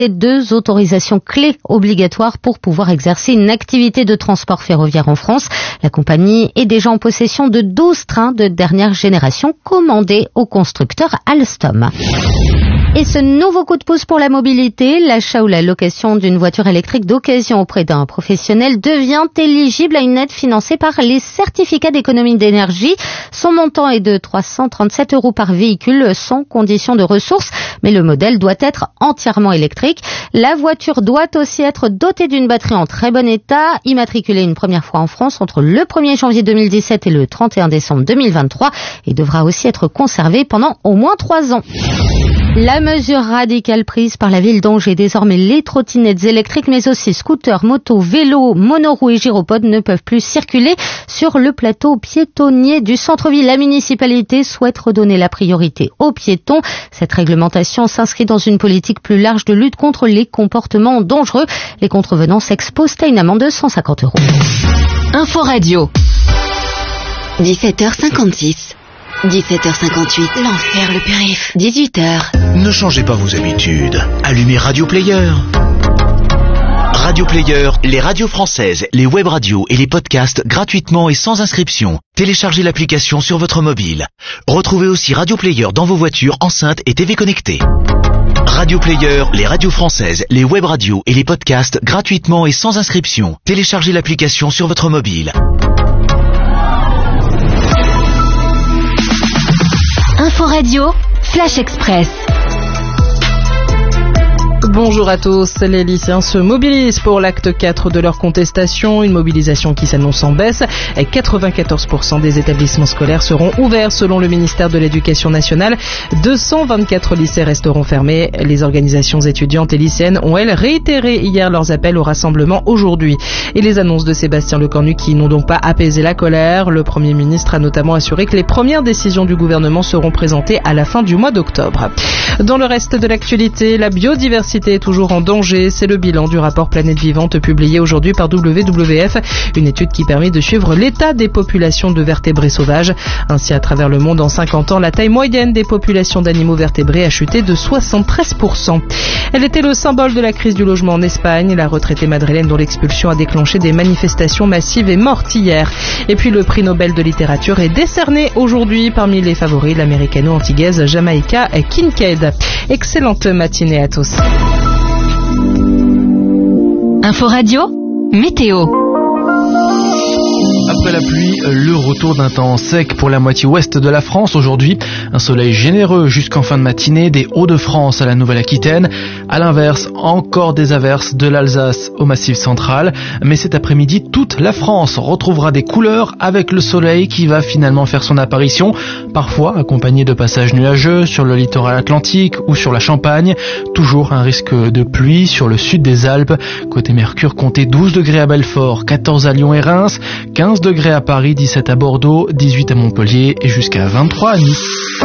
2 autorisations clés obligatoires pour pouvoir exercer une activité de transport ferroviaire en France. La compagnie est déjà en possession de 12 trains de dernière génération commandés au constructeur Alstom. Et ce nouveau coup de pouce pour la mobilité, l'achat ou la location d'une voiture électrique d'occasion auprès d'un professionnel devient éligible à une aide financée par les certificats d'économie d'énergie. Son montant est de 337 € par véhicule sans condition de ressources, mais le modèle doit être entièrement électrique. La voiture doit aussi être dotée d'une batterie en très bon état, immatriculée une première fois en France entre le 1er janvier 2017 et le 31 décembre 2023 et devra aussi être conservée pendant au moins 3 ans. La mesure radicale prise par la ville d'Angers, désormais les trottinettes électriques, mais aussi scooters, motos, vélos, monoroues et gyropodes ne peuvent plus circuler sur le plateau piétonnier du centre-ville. La municipalité souhaite redonner la priorité aux piétons. Cette réglementation s'inscrit dans une politique plus large de lutte contre les comportements dangereux. Les contrevenants s'exposent à une amende de 150 €. Info Radio. 17h56. 17h58, l'enfer, le périph'. 18h. Ne changez pas vos habitudes. Allumez Radio Player. Radio Player, les radios françaises, les web radios et les podcasts gratuitement et sans inscription. Téléchargez l'application sur votre mobile. Retrouvez aussi Radio Player dans vos voitures, enceintes et TV connectées. Radio Player, les radios françaises, les web radios et les podcasts gratuitement et sans inscription. Téléchargez l'application sur votre mobile. Info Radio, Flash Express. Bonjour à tous, les lycéens se mobilisent pour l'acte 4 de leur contestation, une mobilisation qui s'annonce en baisse. 94% des établissements scolaires seront ouverts selon le ministère de l'Éducation nationale. 224 lycées resteront fermés. Les organisations étudiantes et lycéennes ont, elles, réitéré hier leurs appels au rassemblement aujourd'hui. Et les annonces de Sébastien Lecornu qui n'ont donc pas apaisé la colère. Le Premier ministre a notamment assuré que les premières décisions du gouvernement seront présentées à la fin du mois d'octobre. Dans le reste de l'actualité, la biodiversité est toujours en danger. C'est le bilan du rapport Planète Vivante publié aujourd'hui par WWF, une étude qui permet de suivre l'état des populations de vertébrés sauvages. Ainsi, à travers le monde, en 50 ans, la taille moyenne des populations d'animaux vertébrés a chuté de 73%. Elle était le symbole de la crise du logement en Espagne. La retraitée madrilène dont l'expulsion a déclenché des manifestations massives est morte hier. Et puis le prix Nobel de littérature est décerné aujourd'hui. Parmi les favoris, l'américano-antillaise Jamaïca Kincaid. Excellente matinée à tous. Info Radio, météo. Après la pluie, le retour d'un temps sec pour la moitié ouest de la France aujourd'hui. Un soleil généreux jusqu'en fin de matinée des Hauts-de-France à la Nouvelle-Aquitaine. À l'inverse, encore des averses de l'Alsace au Massif central. Mais cet après-midi, toute la France retrouvera des couleurs avec le soleil qui va finalement faire son apparition. Parfois accompagné de passages nuageux sur le littoral atlantique ou sur la Champagne. Toujours un risque de pluie sur le sud des Alpes. Côté Mercure, comptez 12 degrés à Belfort, 14 à Lyon et Reims, 15 degrés à Paris, 17 à Bordeaux, 18 à Montpellier et jusqu'à 23 à Nice.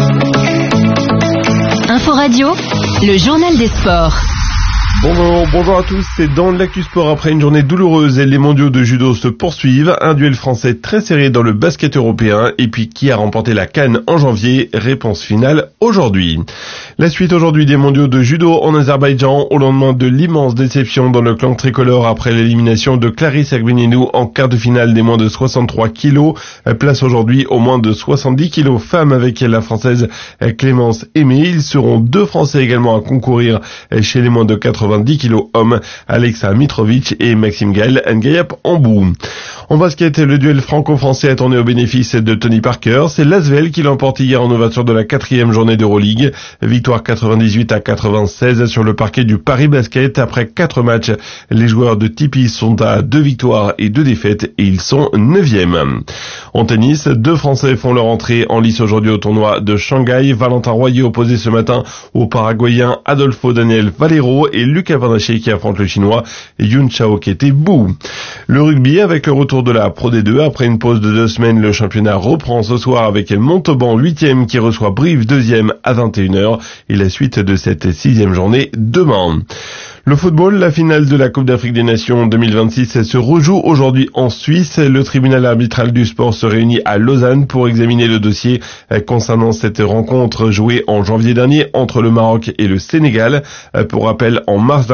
Info Radio, le journal des sports. Bonjour à tous, c'est dans l'Actu Sport. Après une journée douloureuse, les mondiaux de judo se poursuivent. Un duel français très serré dans le basket européen. Et puis qui a remporté la CAN en janvier? Réponse finale aujourd'hui. La suite aujourd'hui des mondiaux de judo en Azerbaïdjan au lendemain de l'immense déception dans le clan tricolore après l'élimination de Clarisse Agbenienou en quart de finale des moins de 63 kilos. Place aujourd'hui aux moins de 70 kilos femmes avec la française Clémence Aimé. Ils seront 2 Français également à concourir chez les moins de 90 kilos hommes, Alexa Mitrovic et Maxime Gaël Ngayap Ambou. En basket, le duel franco-français a tourné au bénéfice de Tony Parker. C'est l'Asvel qui l'emporte hier en ouverture de la 4e journée d'Euroleague. Victoire 98-96 sur le parquet du Paris Basket. Après 4 matchs, les joueurs de Tipeee sont à 2 victoires et 2 défaites et ils sont 9e. En tennis, 2 Français font leur entrée en lice aujourd'hui au tournoi de Shanghai. Valentin Royer opposé ce matin au Paraguayen Adolfo Daniel Valero et Lucas Panaché qui affronte le Chinois Yun Chao Kete-Bou. Le rugby avec le retour de la Pro D2. Après une pause de 2 semaines, le championnat reprend ce soir avec Montauban 8e qui reçoit Brive 2e à 21h et la suite de cette 6e journée demain. Le football, la finale de la Coupe d'Afrique des Nations 2026 se rejoue aujourd'hui en Suisse. Le tribunal arbitral du sport se réunit à Lausanne pour examiner le dossier concernant cette rencontre jouée en janvier dernier entre le Maroc et le Sénégal. Pour rappel, en mars